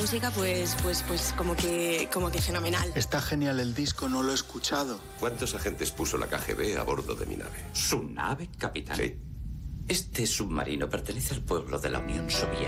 Música, pues como que fenomenal. Está genial el disco, no lo he escuchado. ¿Cuántos agentes puso la KGB a bordo de mi nave? ¿Su nave, capitán? Sí. Este submarino pertenece al pueblo de la Unión Soviética.